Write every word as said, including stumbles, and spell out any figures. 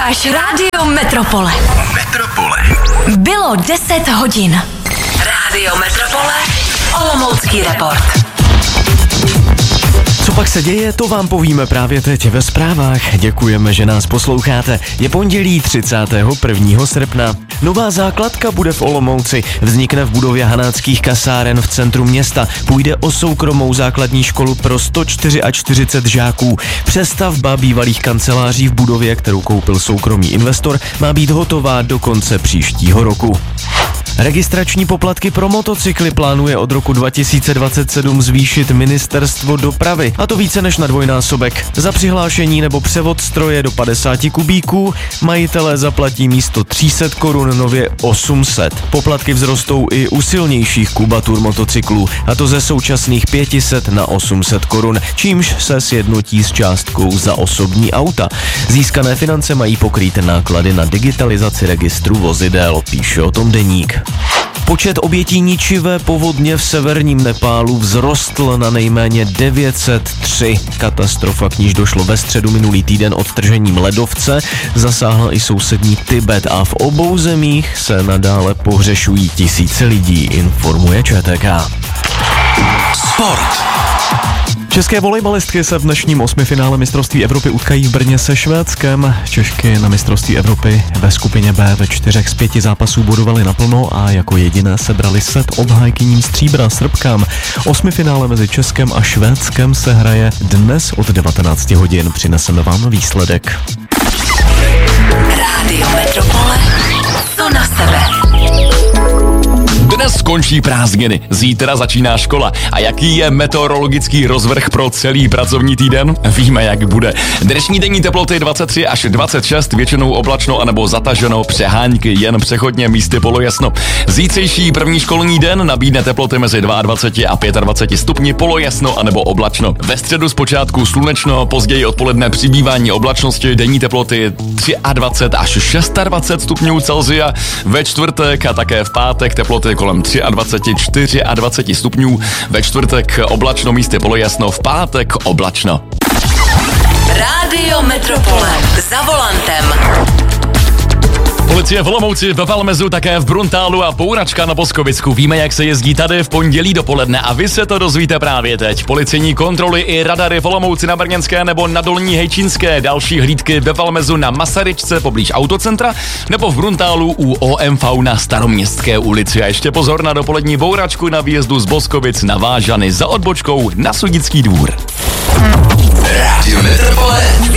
Posloucháš Rádio Metropole. Metropole. Bylo deset hodin. Rádio Metropole, olomoucký report. Co pak se děje, to vám povíme právě teď ve zprávách. Děkujeme, že nás posloucháte. Je pondělí třicátého prvního srpna. Nová základka bude v Olomouci. Vznikne v budově Hanáckých kasáren v centru města. Půjde o soukromou základní školu pro sto čtyřicet čtyři žáků. Přestavba bývalých kanceláří v budově, kterou koupil soukromý investor, má být hotová do konce příštího roku. Registrační poplatky pro motocykly plánuje od roku dva tisíce dvacet sedm zvýšit Ministerstvo dopravy, a to více než na dvojnásobek. Za přihlášení nebo převod stroje do padesát kubíků majitelé zaplatí místo tři sta korun nově osm set. Poplatky vzrostou i u silnějších kubatur motocyklů, a to ze současných pět set na osm set korun, čímž se sjednotí s částkou za osobní auta. Získané finance mají pokrýt náklady na digitalizaci registru vozidel, píše o tom Deník. Počet obětí ničivé povodně v severním Nepálu vzrostl na nejméně devět set tři. Katastrofa, k níž došlo ve středu minulý týden odtržením ledovce, zasáhla i sousední Tibet a v obou zemích se nadále pohřešují tisíce lidí, informuje ČTK. Sport. České volejbalistky se v dnešním osmifinále mistrovství Evropy utkají v Brně se Švédskem. Češky na mistrovství Evropy ve skupině B ve čtyřech z pěti zápasů bodovaly naplno a jako jediné sebrali set obhájkyním stříbra Srbkám. Osmifinále mezi Českem a Švédskem se hraje dnes od devatenáct hodin. Přineseme vám výsledek. Rádio Metropole, to na sebe. Dnes skončí prázdniny, zítra začíná škola. A jaký je meteorologický rozvrh pro celý pracovní týden? Víme, jak bude. Dnešní denní teploty dvacet tři až dvacet šest, většinou oblačno anebo zataženo, přehánky, jen přechodně místy polojasno. Zítřejší první školní den nabídne teploty mezi dvacet dva a dvacet pět stupni, polojasno anebo oblačno. Ve středu zpočátku slunečno, později odpoledne přibývání oblačnosti, denní teploty dvacet tři až dvacet šest stupňů Celsia. Ve čtvrtek a také v pátek teploty kolem dvacet tři až dvacet čtyři stupňů, ve čtvrtek oblačno, místy polojasno, v pátek oblačno. Rádio Metropole, za volantem. Policie v Olomouci, ve Valmezu, také v Bruntálu a Pouračka na Boskovicku. Víme, jak se jezdí tady v pondělí dopoledne a vy se to dozvíte právě teď. Policejní kontroly i radary v Olomouci na Brněnské nebo na Dolní Hejčínské. Další hlídky ve Valmezu na Masaryčce poblíž autocentra nebo v Bruntálu u O M V na Staroměstské ulici. A ještě pozor na dopolední bouračku na výjezdu z Boskovic na Vážany za odbočkou na Sudický dvůr. Rádio Metropole